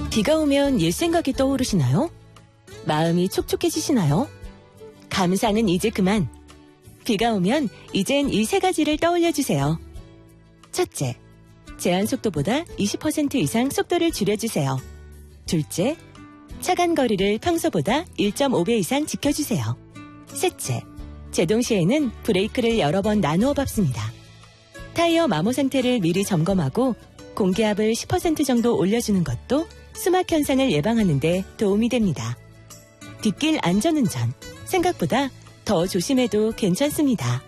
비가 오면 옛 생각이 떠오르시나요? 마음이 촉촉해지시나요? 감사는 이제 그만. 비가 오면 이젠 이 세 가지를 떠올려주세요. 첫째, 제한 속도보다 20% 이상 속도를 줄여주세요. 둘째, 차간 거리를 평소보다 1.5배 이상 지켜주세요. 셋째, 제동 시에는 브레이크를 여러 번 나누어 밟습니다. 타이어 마모 상태를 미리 점검하고 공기압을 10% 정도 올려주는 것도 수막 현상을 예방하는 데 도움이 됩니다. 뒷길 안전운전, 생각보다 더 조심해도 괜찮습니다.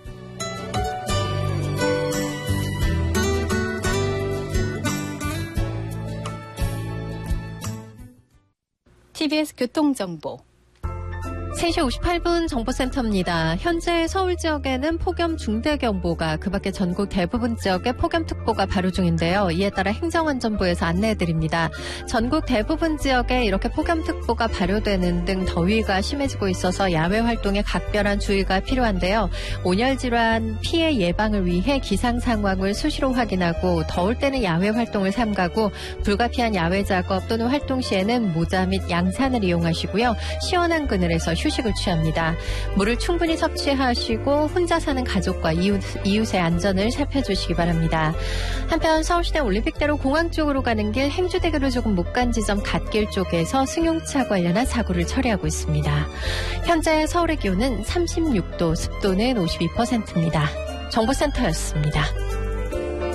TBS 교통정보 3시 58분 정보센터입니다. 현재 서울 지역에는 폭염 중대경보가, 그 밖에 전국 대부분 지역에 폭염특보가 발효 중인데요. 이에 따라 행정안전부에서 안내해드립니다. 전국 대부분 지역에 이렇게 폭염특보가 발효되는 등 더위가 심해지고 있어서 야외 활동에 각별한 주의가 필요한데요. 온열질환 피해 예방을 위해 기상 상황을 수시로 확인하고, 더울 때는 야외 활동을 삼가고, 불가피한 야외 작업 또는 활동 시에는 모자 및 양산을 이용하시고요. 시원한 그늘에서 휴식을 취합니다. 물을 충분히 섭취하시고 혼자 사는 가족과 이웃의 안전을 살펴주시기 바랍니다. 한편 서울시내 올림픽대로 공항 쪽으로 가는 길 행주대교로 조금 못 간 지점 갓길 쪽에서 승용차 관련한 사고를 처리하고 있습니다. 현재 서울의 기온은 36도, 습도는 52%입니다. 정보센터였습니다.